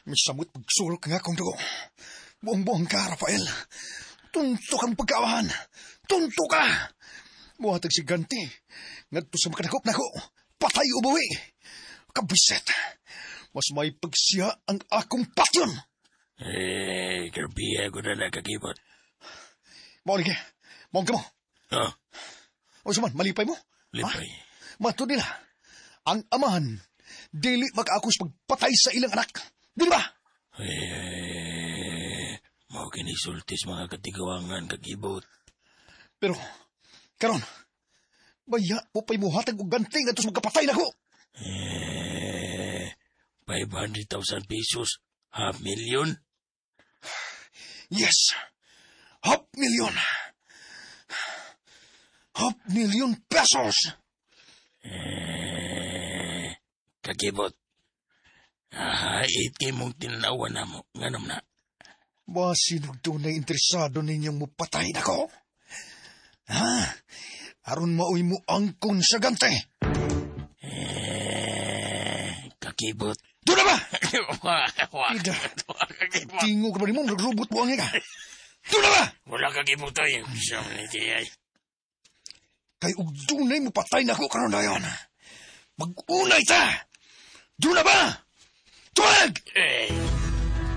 Misamot pagsulok nga kong dugo. Buong-buong ka, Rafael. Tunto kang pagkaawahan. Tunto ka! Buhatag si Ganti. Ngadto sa makanakop na ko. Patay ubawi. Kabiset. Mas may pagsiya ang akong pasyon. Karbiya ko na nakakibot. Maulig eh. Maong ka mo. O saman, malipay mo? Lipay. Mato nila. Ang amahan, dili mag-akos pagpatay sa ilang anak. Di ba? Mau kinisultis mga katigawangan kakibot. Pero, karon, baya po pa'y muhatag o ganting at magkapatay na ko. 500,000 pesos. $500,000? Yes. $500,000. $500,000 pesos. Kakibot. It kay mong tinanawan na mo. Ganun na. Basinog tunay interesado ninyong mupatay na ko. Aron mauwi mo angkon sa gante. Kakibot. Doon na ba? Ida. Tingo ka ba ni mo? Nagrobot mo ang ka. Doon na ba? Wala kakibot tayo. Siyam ni Tiyay. Kay ugdunay mo patay na ko karon na yun. Mag-unay ta! Doon na ba? Tuwag!